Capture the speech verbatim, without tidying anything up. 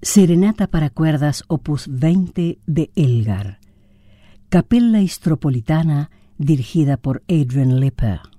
Serenata para cuerdas opus veinte de Elgar. Capella Istropolitana dirigida por Adrian Lipper.